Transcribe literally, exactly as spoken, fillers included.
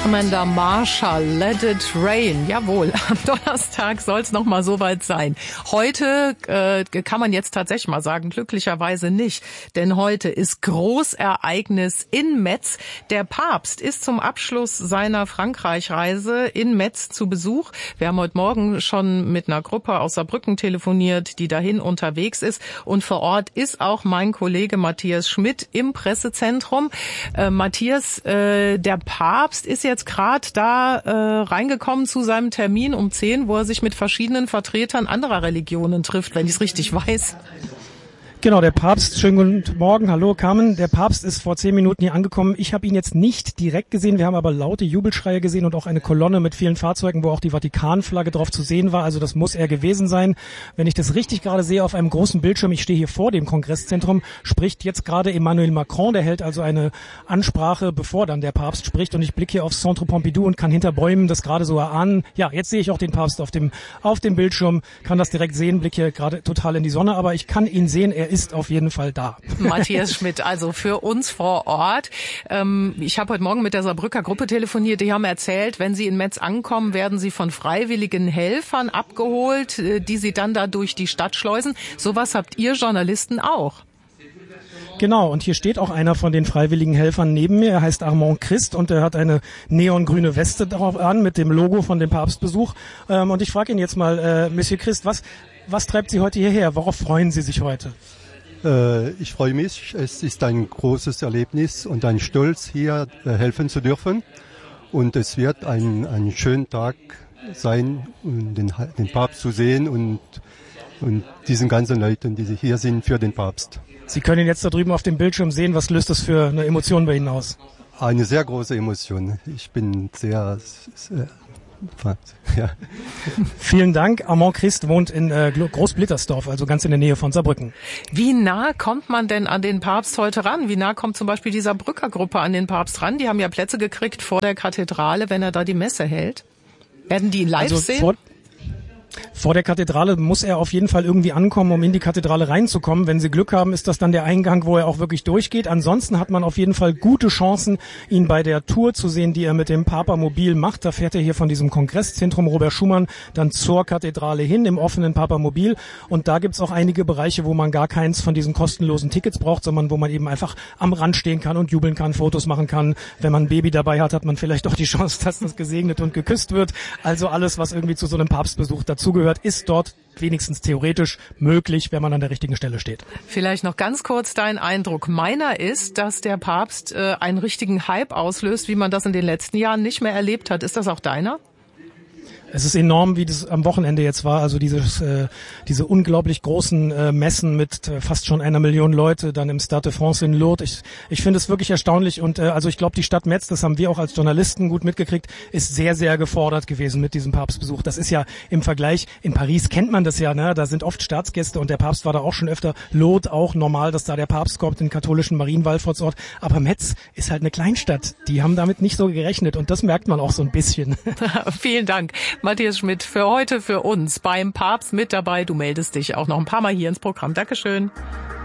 Amanda Marshall, Let It Rain. Jawohl, am Donnerstag soll es nochmal soweit sein. Heute äh, kann man jetzt tatsächlich mal sagen, glücklicherweise nicht. Denn heute ist Großereignis in Metz. Der Papst ist zum Abschluss seiner Frankreich-Reise in Metz zu Besuch. Wir haben heute Morgen schon mit einer Gruppe aus Saarbrücken telefoniert, die dahin unterwegs ist. Und vor Ort ist auch mein Kollege Matthias Schmidt im Pressezentrum. Äh, Matthias, äh, der Papst ist jetzt gerade da äh, reingekommen zu seinem Termin um zehn, wo er sich mit verschiedenen Vertretern anderer Religionen trifft, wenn ich es richtig weiß. Genau, der Papst, schönen guten Morgen, hallo Carmen. Der Papst ist vor zehn Minuten hier angekommen. Ich habe ihn jetzt nicht direkt gesehen, wir haben aber laute Jubelschreie gesehen und auch eine Kolonne mit vielen Fahrzeugen, wo auch die Vatikanflagge drauf zu sehen war. Also das muss er gewesen sein. Wenn ich das richtig gerade sehe auf einem großen Bildschirm, ich stehe hier vor dem Kongresszentrum, spricht jetzt gerade Emmanuel Macron, der hält also eine Ansprache, bevor dann der Papst spricht. Und ich blicke hier aufs Centre Pompidou und kann hinter Bäumen das gerade so erahnen. Ja, jetzt sehe ich auch den Papst auf dem auf dem Bildschirm, kann das direkt sehen, blicke hier gerade total in die Sonne, aber ich kann ihn sehen, er ist auf jeden Fall da. Matthias Schmidt, also für uns vor Ort. Ähm, ich habe heute Morgen mit der Saarbrücker Gruppe telefoniert. Die haben erzählt, wenn sie in Metz ankommen, werden sie von freiwilligen Helfern abgeholt, die sie dann da durch die Stadt schleusen. Sowas habt ihr Journalisten auch. Genau, und hier steht auch einer von den freiwilligen Helfern neben mir. Er heißt Armand Christ und er hat eine neongrüne Weste drauf an mit dem Logo von dem Papstbesuch. Ähm, und ich frage ihn jetzt mal, äh, Monsieur Christ, was, was treibt Sie heute hierher? Worauf freuen Sie sich heute? Ich freue mich. Es ist ein großes Erlebnis und ein Stolz, hier helfen zu dürfen. Und es wird ein, ein schöner Tag sein, den, den Papst zu sehen und, und diesen ganzen Leuten, die hier sind für den Papst. Sie können jetzt da drüben auf dem Bildschirm sehen. Was löst das für eine Emotion bei Ihnen aus? Eine sehr große Emotion. Ich bin sehr... sehr Ja. Vielen Dank. Armand Christ wohnt in äh, Großblittersdorf, also ganz in der Nähe von Saarbrücken. Wie nah kommt man denn an den Papst heute ran? Wie nah kommt zum Beispiel die Saarbrücker Gruppe an den Papst ran? Die haben ja Plätze gekriegt vor der Kathedrale, wenn er da die Messe hält. Werden die ihn live also sehen? Vor Vor der Kathedrale muss er auf jeden Fall irgendwie ankommen, um in die Kathedrale reinzukommen. Wenn Sie Glück haben, ist das dann der Eingang, wo er auch wirklich durchgeht. Ansonsten hat man auf jeden Fall gute Chancen, ihn bei der Tour zu sehen, die er mit dem Papamobil macht. Da fährt er hier von diesem Kongresszentrum Robert Schumann dann zur Kathedrale hin im offenen Papamobil. Und da gibt's auch einige Bereiche, wo man gar keins von diesen kostenlosen Tickets braucht, sondern wo man eben einfach am Rand stehen kann und jubeln kann, Fotos machen kann. Wenn man ein Baby dabei hat, hat man vielleicht auch die Chance, dass das gesegnet und geküsst wird. Also alles, was irgendwie zu so einem Papstbesuch dazugehört, ist dort wenigstens theoretisch möglich, wenn man an der richtigen Stelle steht. Vielleicht noch ganz kurz dein Eindruck. Meiner ist, dass der Papst äh, einen richtigen Hype auslöst, wie man das in den letzten Jahren nicht mehr erlebt hat. Ist das auch deiner? Es ist enorm, wie das am Wochenende jetzt war, also dieses, äh, diese unglaublich großen äh, Messen mit äh, fast schon einer Million Leute, dann im Stade de France in Lourdes. Ich, ich finde es wirklich erstaunlich und äh, also ich glaube, die Stadt Metz, das haben wir auch als Journalisten gut mitgekriegt, ist sehr, sehr gefordert gewesen mit diesem Papstbesuch. Das ist ja im Vergleich, in Paris kennt man das ja, ne? Da sind oft Staatsgäste und der Papst war da auch schon öfter. Lourdes auch normal, dass da der Papst kommt, den katholischen Marienwallfahrtsort. Aber Metz ist halt eine Kleinstadt. Die haben damit nicht so gerechnet und das merkt man auch so ein bisschen. Vielen Dank. Matthias Schmidt, für heute für uns beim Papst mit dabei. Du meldest dich auch noch ein paar Mal hier ins Programm. Dankeschön.